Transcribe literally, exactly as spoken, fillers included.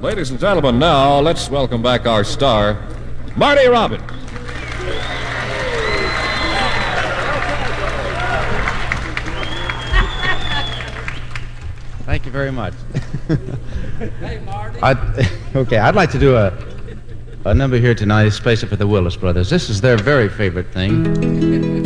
Ladies and gentlemen, now let's welcome back our star, Marty Robbins. Thank you very much. Hey, Marty. I'd, okay, I'd like to do a, a number here tonight, especially for the Willis Brothers. This is their very favorite thing.